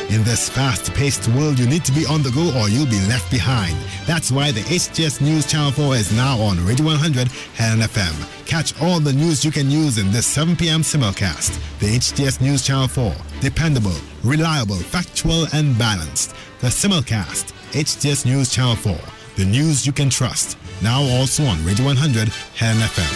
In this fast-paced world, you need to be on the go or you'll be left behind. That's why the HTS News Channel 4 is now on Radio 100 Helen FM. Catch all the news you can use in this 7 p.m. simulcast. The HTS News Channel 4. Dependable, reliable, factual, and balanced. The simulcast. HTS News Channel 4. The news you can trust. Now also on Radio 100 Helen FM.